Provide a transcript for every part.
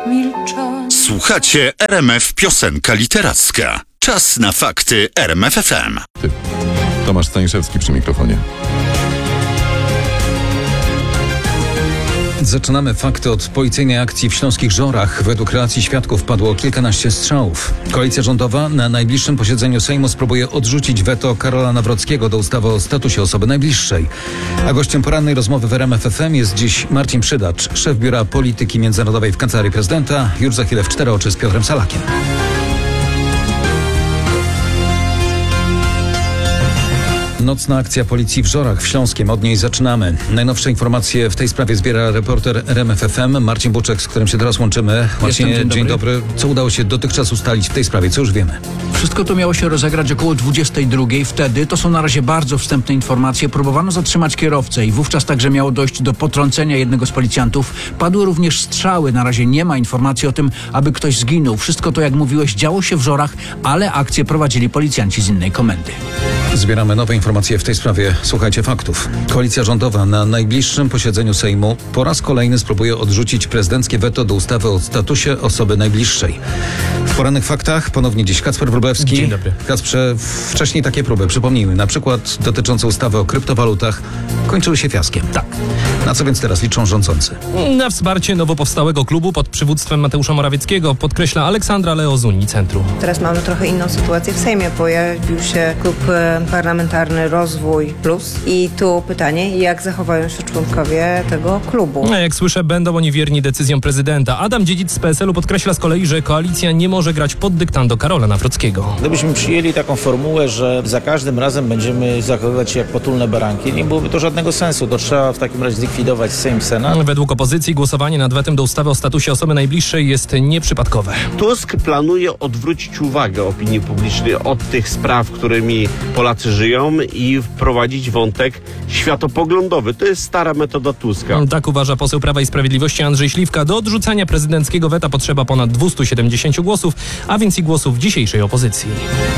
milczą. Słuchacie RMF Piosenka Literacka. Czas na fakty RMF FM. Tomasz Staniszewski przy mikrofonie. Zaczynamy fakty od policyjnej akcji w Śląskich Żorach. Według relacji świadków padło kilkanaście strzałów. Koalicja rządowa na najbliższym posiedzeniu Sejmu spróbuje odrzucić weto Karola Nawrockiego do ustawy o statusie osoby najbliższej. A gościem porannej rozmowy w RMF FM jest dziś Marcin Przydacz, szef Biura Polityki Międzynarodowej w Kancelarii Prezydenta. Już za chwilę w 4 oczy z Piotrem Salakiem. Nocna akcja policji w Żorach w Śląskiem. Od niej zaczynamy. Najnowsze informacje w tej sprawie zbiera reporter RMF FM Marcin Buczek, z którym się teraz łączymy. Marcinie, dzień dobry. Co udało się dotychczas ustalić w tej sprawie? Co już wiemy? Wszystko to miało się rozegrać około 22:00. Wtedy, to są na razie bardzo wstępne informacje, próbowano zatrzymać kierowcę i wówczas także miało dojść do potrącenia jednego z policjantów. Padły również strzały. Na razie nie ma informacji o tym, aby ktoś zginął. Wszystko to, jak mówiłeś, działo się w Żorach, ale akcję prowadzili policjanci z innej komendy. Zbieramy nowe informacje w tej sprawie. Słuchajcie faktów. Koalicja rządowa na najbliższym posiedzeniu Sejmu po raz kolejny spróbuje odrzucić prezydenckie weto do ustawy o statusie osoby najbliższej. W porannych faktach ponownie dziś Kacper Wróblewski. Dzień dobry. Kacprze, wcześniej takie próby, przypomnijmy, na przykład dotyczące ustawy o kryptowalutach, kończyły się fiaskiem. Tak. Na co więc teraz liczą rządzący? Na wsparcie nowo powstałego klubu pod przywództwem Mateusza Morawieckiego, podkreśla Aleksandra Leo z Unii Centrum. Teraz mamy trochę inną sytuację w Sejmie. Pojawił się klub parlamentarny Rozwój Plus i tu pytanie, jak zachowają się członkowie tego klubu? Jak słyszę, będą oni wierni decyzjom prezydenta. Adam Dziedzic z PSL-u podkreśla z kolei, że koalicja nie może grać pod dyktando Karola Nawrockiego. Gdybyśmy przyjęli taką formułę, że za każdym razem będziemy zachowywać się jak potulne baranki, nie byłoby to żadnego sensu. To trzeba w takim razie zlikwidować Sejm, Senat. Według opozycji głosowanie nad wetem do ustawy o statusie osoby najbliższej jest nieprzypadkowe. Tusk planuje odwrócić uwagę opinii publicznej od tych spraw, którymi Polacy żyją i wprowadzić wątek światopoglądowy. To jest stara metoda Tuska. Tak uważa poseł Prawa i Sprawiedliwości Andrzej Śliwka. Do odrzucenia prezydenckiego weta potrzeba ponad 270 głosów, a więc i głosów dzisiejszej opozycji.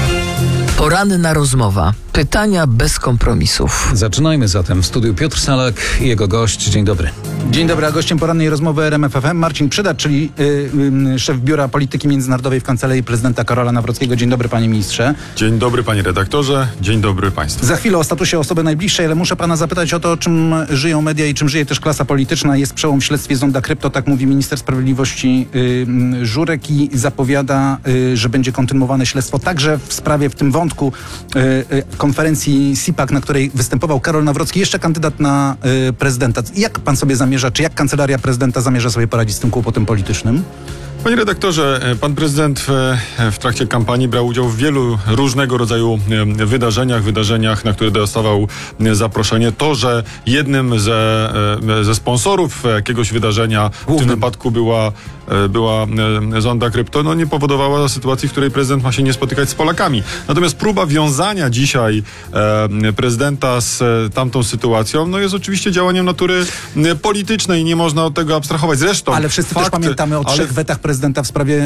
Poranna rozmowa. Pytania bez kompromisów. Zaczynajmy zatem. W studiu Piotr Salak i jego gość. Dzień dobry. Dzień dobry, a gościem porannej rozmowy RMF FM Marcin Przydacz, czyli szef Biura Polityki Międzynarodowej w Kancelarii Prezydenta Karola Nawrockiego. Dzień dobry, panie ministrze. Dzień dobry, panie redaktorze. Dzień dobry państwu. Za chwilę o statusie osoby najbliższej, ale muszę pana zapytać o to, czym żyją media i czym żyje też klasa polityczna. Jest przełom w śledztwie Zonda Krypto, tak mówi minister sprawiedliwości Żurek i zapowiada, że będzie kontynuowane śledztwo także w sprawie, w tym wątku konferencji CPAC, na której występował Karol Nawrocki, jeszcze kandydat na prezydenta. Jak pan sobie zamierza, czy jak Kancelaria Prezydenta zamierza sobie poradzić z tym kłopotem politycznym? Panie redaktorze, pan prezydent w trakcie kampanii brał udział w wielu różnego rodzaju wydarzeniach, na które dostawał zaproszenie. To, że jednym ze sponsorów jakiegoś wydarzenia, w tym wypadku była Zonda Krypto, no nie powodowała sytuacji, w której prezydent ma się nie spotykać z Polakami. Natomiast próba wiązania dzisiaj prezydenta z tamtą sytuacją, no jest oczywiście działaniem natury politycznej i nie można od tego abstrahować. Zresztą ale wszyscy też pamiętamy o 3 wetach prezydenta w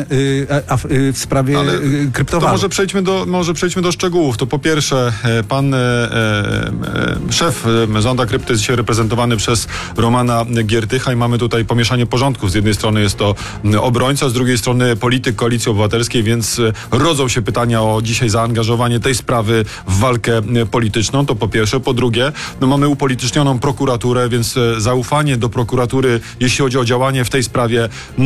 sprawie kryptowalut. To może przejdźmy do szczegółów. To po pierwsze, pan szef Zonda Krypto jest dzisiaj reprezentowany przez Romana Giertycha i mamy tutaj pomieszanie porządków. Z jednej strony jest to obrońca, z drugiej strony polityk Koalicji Obywatelskiej, więc rodzą się pytania o dzisiaj zaangażowanie tej sprawy w walkę polityczną. To po pierwsze. Po drugie, no mamy upolitycznioną prokuraturę, więc zaufanie do prokuratury, jeśli chodzi o działanie w tej sprawie,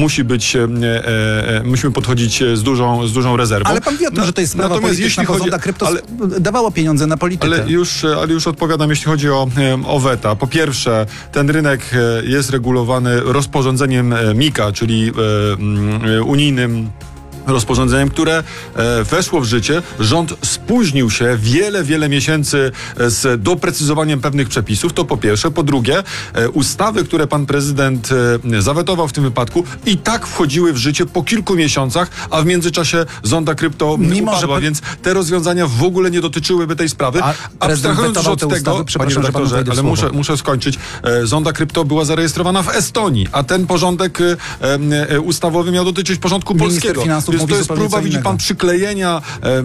musimy podchodzić z dużą rezerwą. Ale pan wie o tym, że to jest sprawa polityczna, bo Zonda Krypto dawało pieniądze na politykę. Ale już odpowiadam, jeśli chodzi o weta. Po pierwsze, ten rynek jest regulowany rozporządzeniem MiCA, czyli unijnym rozporządzeniem, które weszło w życie. Rząd spóźnił się wiele miesięcy z doprecyzowaniem pewnych przepisów. To po pierwsze. Po drugie, ustawy, które pan prezydent zawetował w tym wypadku, i tak wchodziły w życie po kilku miesiącach, a w międzyczasie Zonda Krypto upadła, więc te rozwiązania w ogóle nie dotyczyłyby tej sprawy. Abstrahując już od tego, panie redaktorze, ale muszę skończyć. Zonda Krypto była zarejestrowana w Estonii, a ten porządek ustawowy miał dotyczyć porządku polskiego. mówi to jest zupełnie próba, co widzi innego. pan, przyklejenia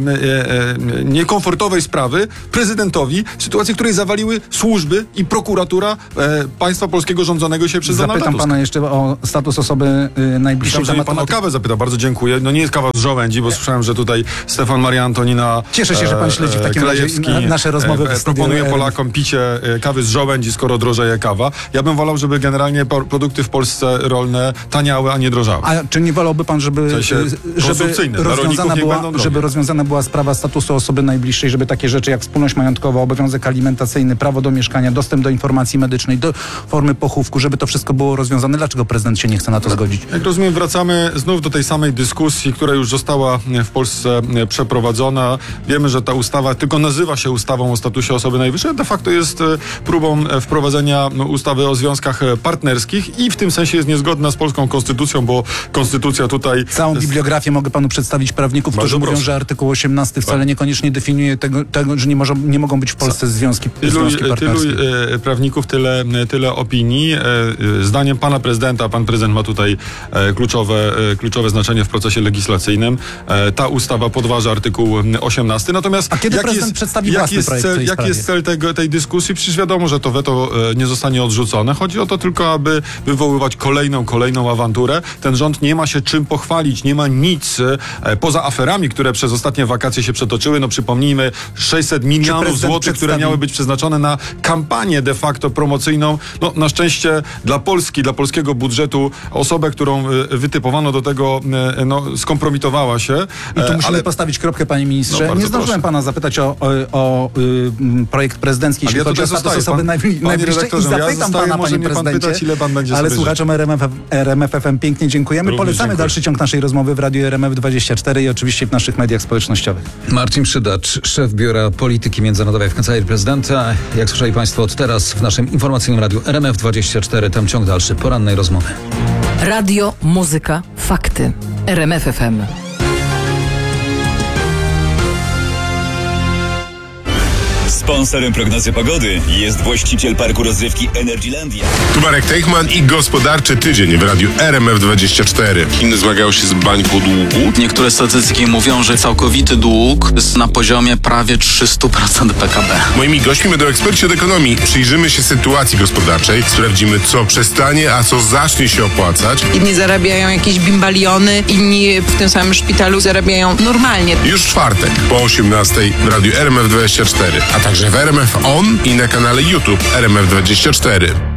niekomfortowej sprawy prezydentowi, sytuacji, której zawaliły służby i prokuratura państwa polskiego rządzonego się przez Donalda Zapytam Tuska. pana jeszcze o status osoby najbliższej. Myślałem, że pan o kawę zapyta. Bardzo dziękuję. No nie jest kawa z żołędzi, bo słyszałem, że tutaj Stefan Maria Antonina Cieszę się, że pan śledzi w takim razie Krajewski, nasze rozmowy w studiu proponuje RMF. Polakom picie kawy z żołędzi, skoro drożeje kawa. Ja bym wolał, żeby generalnie produkty w Polsce rolne taniały, a nie drożały. A czy nie wolałby pan, żeby konsumpcyjne. Dla rolników niech będą drogie. żeby rozwiązana była sprawa statusu osoby najbliższej, żeby takie rzeczy jak wspólność majątkowa, obowiązek alimentacyjny, prawo do mieszkania, dostęp do informacji medycznej, do formy pochówku, żeby to wszystko było rozwiązane? Dlaczego prezydent się nie chce na to zgodzić? Jak rozumiem, wracamy znów do tej samej dyskusji, która już została w Polsce przeprowadzona. Wiemy, że ta ustawa tylko nazywa się ustawą o statusie osoby najwyższej, a de facto jest próbą wprowadzenia ustawy o związkach partnerskich i w tym sensie jest niezgodna z polską konstytucją, bo konstytucja tutaj... Całą bibliografię mogę panu przedstawić prawników, którzy mówią, że artykuł 18 wcale niekoniecznie definiuje tego, że nie mogą być w Polsce związki partnerskie. Tylu prawników, tyle opinii. Zdaniem pana prezydenta, pan prezydent ma tutaj kluczowe znaczenie w procesie legislacyjnym. Ta ustawa podważa artykuł 18. Natomiast a kiedy prezydent przedstawi własny projekt w tej jaki jest cel tej dyskusji? Przecież wiadomo, że to weto nie zostanie odrzucone. Chodzi o to tylko, aby wywoływać kolejną awanturę. Ten rząd nie ma się czym pochwalić, nie ma nic poza aferami, które przez ostatnie wakacje się przetoczyły. No przypomnijmy, 600 milionów złotych, które miały być przeznaczone na kampanię de facto promocyjną. No na szczęście dla Polski, dla polskiego budżetu osobę, którą wytypowano do tego, skompromitowała się. I tu musimy postawić kropkę, panie ministrze. Nie zdążyłem pana zapytać o projekt prezydencki, jeśli chodzi o status osoby najbliższej i zapytam pana, panie prezydencie, ile pan będzie ale sobie słuchaczom RMF FM pięknie dziękujemy. Polecamy dalszy ciąg naszej rozmowy w Radiu RMF24 i oczywiście w naszych mediach społecznościowych. Marcin Przydacz, szef Biura Polityki Międzynarodowej w Kancelarii Prezydenta. Jak słyszeli państwo, od teraz w naszym informacyjnym radiu RMF24, tam ciąg dalszy porannej rozmowy. Radio, muzyka, fakty. RMF FM. Sponsorem prognozy pogody jest właściciel parku rozrywki Energylandia. Tu Marek Teichmann i gospodarczy tydzień w radiu RMF24. Chiny zmagają się z bańką długu. Niektóre statystyki mówią, że całkowity dług jest na poziomie prawie 300% PKB. Moimi gośćmi będą eksperci od ekonomii. Przyjrzymy się sytuacji gospodarczej, sprawdzimy, co przestanie, a co zacznie się opłacać. Inni zarabiają jakieś bimbaliony, inni w tym samym szpitalu zarabiają normalnie. Już w czwartek po 18:00 w radiu RMF24, a także w RMF On i na kanale YouTube RMF24.